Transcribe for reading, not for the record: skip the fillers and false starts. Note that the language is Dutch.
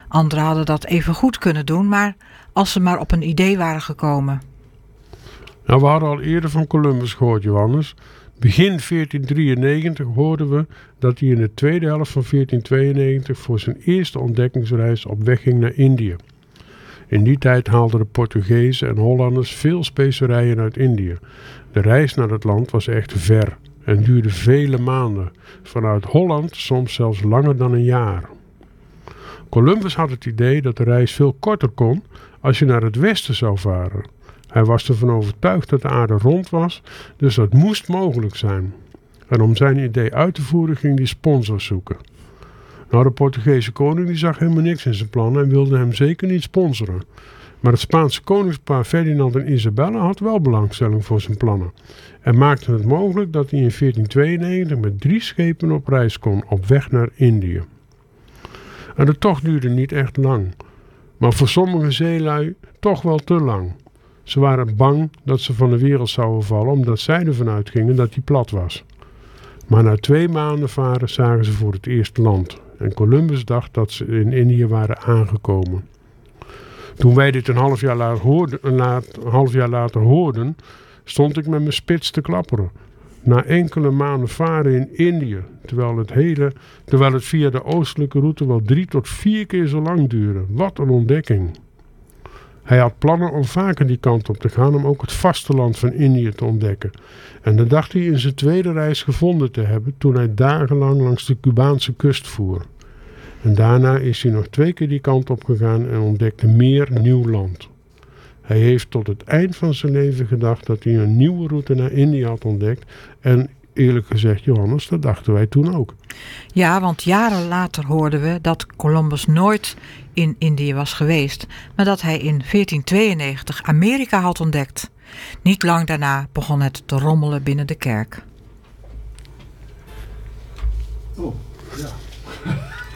Anderen hadden dat even goed kunnen doen, maar als ze maar op een idee waren gekomen. Nou, we hadden al eerder van Columbus gehoord, Johannes. Begin 1493 hoorden we dat hij in de tweede helft van 1492 voor zijn eerste ontdekkingsreis op weg ging naar Indië. In die tijd haalden de Portugezen en Hollanders veel specerijen uit Indië. De reis naar het land was echt ver en duurde vele maanden. Vanuit Holland soms zelfs langer dan een jaar. Columbus had het idee dat de reis veel korter kon als je naar het westen zou varen. Hij was ervan overtuigd dat de aarde rond was, dus dat moest mogelijk zijn. En om zijn idee uit te voeren ging hij sponsors zoeken. Nou, de Portugese koning die zag helemaal niks in zijn plannen en wilde hem zeker niet sponsoren. Maar het Spaanse koningspaar Ferdinand en Isabella had wel belangstelling voor zijn plannen. En maakte het mogelijk dat hij in 1492 met 3 schepen op reis kon, op weg naar Indië. En de tocht duurde niet echt lang, maar voor sommige zeelui toch wel te lang. Ze waren bang dat ze van de wereld zouden vallen, omdat zij ervan uitgingen dat die plat was. Maar na 2 maanden varen zagen ze voor het eerst land. En Columbus dacht dat ze in Indië waren aangekomen. Toen wij dit een half jaar later hoorden, stond ik met mijn spits te klapperen. Na enkele maanden varen in Indië, terwijl het via de oostelijke route wel 3 tot 4 keer zo lang duurde. Wat een ontdekking. Hij had plannen om vaker die kant op te gaan om ook het vasteland van Indië te ontdekken. En dat dacht hij in zijn tweede reis gevonden te hebben toen hij dagenlang langs de Cubaanse kust voer. En daarna is hij nog 2 keer die kant op gegaan en ontdekte meer nieuw land. Hij heeft tot het eind van zijn leven gedacht dat hij een nieuwe route naar Indië had ontdekt. En eerlijk gezegd, Johannes, dat dachten wij toen ook. Ja, want jaren later hoorden we dat Columbus nooit in Indië was geweest, maar dat hij in 1492 Amerika had ontdekt. Niet lang daarna begon het te rommelen binnen de kerk. Oh, ja.